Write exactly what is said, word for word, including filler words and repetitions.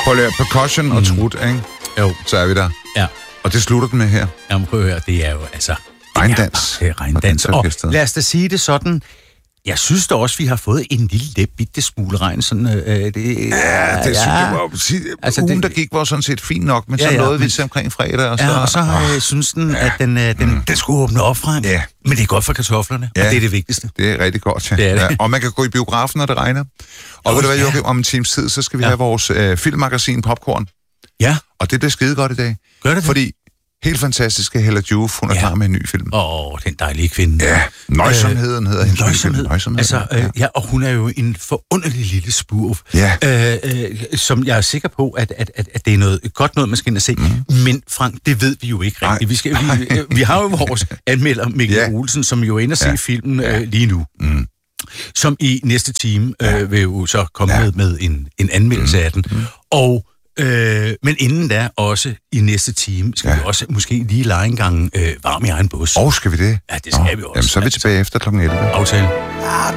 Prøv at lære percussion og trut, ikke? Jo. Så er vi der. Ja. Og det slutter den med her. Jamen, prøv at høre, det er jo altså... Regndans. Det er regndans. Og lad os da sige det sådan... Jeg synes da også, vi har fået en lille bitte smule regn. Sådan, øh, det, ja, det, ja, det var altså, ugen, der gik, var sådan set fint nok, men ja, så nåede ja, vi til omkring fredag. Og så, ja, og så har jeg synes den, at den, den, mm. den skulle åbne op frem. Ja. Men det er godt for kartoflerne, ja, og det er det vigtigste. Det er rigtig godt, ja. Det er det. Ja. Og man kan gå i biografen, når det regner. Og oh, ved du hvad, Joachim, om en times tid, så skal vi ja. have vores øh, filmmagasin Popcorn. Ja. Og det bliver skide godt i dag. Gør det det? Fordi helt fantastiske Hella Joof, hun er ja. klar med en ny film. Åh, oh, den dejlige kvinde. Ja, Nøjsomheden hedder hendes Nøjsomhed. Nøjsomhed. Altså, øh, ja, og hun er jo en forunderlig lille spurv, ja. øh, øh, som jeg er sikker på, at, at, at, at det er noget godt noget, man skal ind og se. Mm. Men Frank, det ved vi jo ikke rigtigt. Vi, skal, vi, øh, vi har jo vores anmelder, Mikkel ja. Olsen, som jo er inde og se ja. filmen øh, lige nu. Mm. Som i næste time øh, ja. vil jo så komme ja. med, med en, en anmeldelse mm. af den. Mm. Og Øh, men inden da, også i næste time, skal ja. vi også måske lige lege en gang øh, varm i egen bus. Og skal vi det? Ja, det skal oh, vi også. Jamen, så er vi tilbage efter klokken elleve. Aftale. I